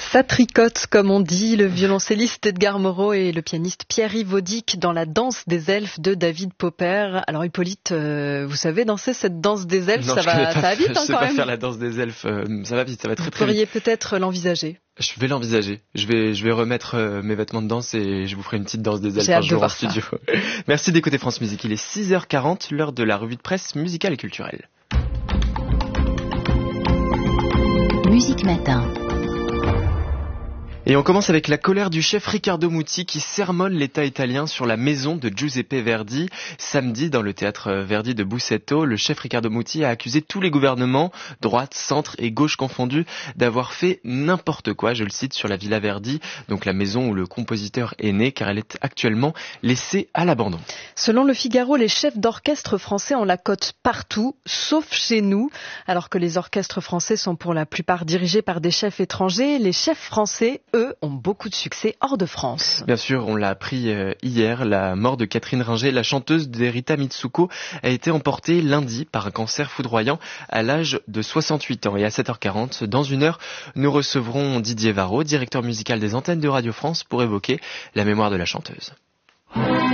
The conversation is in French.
Ça tricote, comme on dit, le violoncelliste Edgar Moreau et le pianiste Pierre-Yves Audic dans la danse des elfes de David Popper. Alors Hippolyte, vous savez danser cette danse des elfes? Non, ça va vite je sais quand pas même. faire la danse des elfes, ça va vite, ça va très Vous très vite. pourriez peut-être l'envisager. Je vais l'envisager. Je vais remettre mes vêtements de danse et je vous ferai une petite danse des elfes J'ai hâte un de jour en voir ça. studio. Merci d'écouter France Musique. Il est 6h40, l'heure de la revue de presse musicale et culturelle. Musique Matin. Et on commence avec la colère du chef Riccardo Muti qui sermonne l'État italien sur la maison de Giuseppe Verdi. Samedi, dans le théâtre Verdi de Busseto, le chef Riccardo Muti a accusé tous les gouvernements, droite, centre et gauche confondus, d'avoir fait n'importe quoi, je le cite, sur la Villa Verdi, donc la maison où le compositeur est né, car elle est actuellement laissée à l'abandon. Selon le Figaro, les chefs d'orchestre français ont la cote partout, sauf chez nous. Alors que les orchestres français sont pour la plupart dirigés par des chefs étrangers, les chefs français, eux, ont beaucoup de succès hors de France. Bien sûr, on l'a appris hier, la mort de Catherine Ringer, la chanteuse d'Erita Mitsuko, a été emportée lundi par un cancer foudroyant à l'âge de 68 ans. Et à 7h40, dans une heure, nous recevrons Didier Varro, directeur musical des antennes de Radio France, pour évoquer la mémoire de la chanteuse.